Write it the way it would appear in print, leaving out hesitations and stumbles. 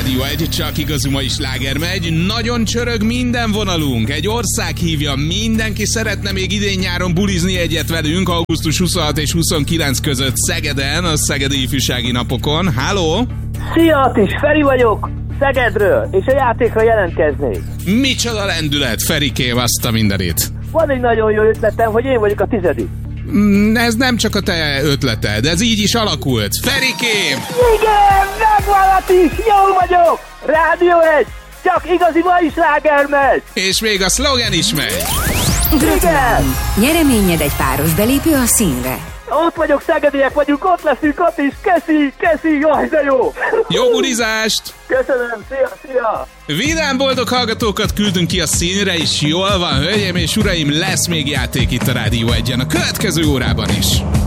Rádió 1, csak igazi ma is sláger megy. Nagyon csörög minden vonalunk. Egy ország hívja, mindenki szeretne még idén-nyáron bulizni egyet velünk augusztus 26 és 29 között Szegeden, a Szegedi Ifjúsági Napokon. Háló! Szia Attis, Feri vagyok, Szegedről, és a játékra jelentkeznék. Micsoda lendület, Ferikém, azt a mindenit. Van egy nagyon jó ötletem, hogy én vagyok a 10. Ez nem csak a te ötleted, ez így is alakult. Ferikém! Igen, megvan Attis, jól vagyok! Rádió 1, csak igazi ma is sláger megy! És még a szlogen is megy. Igen! Nyereményed egy páros belépő a színre. Ott vagyok, szegediek vagyunk, ott leszünk, Attis, keszi, jaj, de jó! Jó bulizást! Köszönöm, szia! Vidám boldog hallgatókat küldünk ki a színre, és jól van, hölgyeim és uraim, lesz még játék itt a Rádió 1-en a következő órában is.